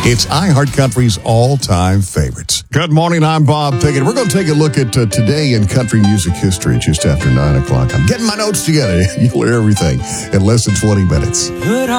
It's iHeartCountry's all-time favorites. Good morning, I'm Bob Pickett. We're going to take a look at today in country music history just after 9 o'clock. I'm getting my notes together. You'll hear everything in less than 20 minutes.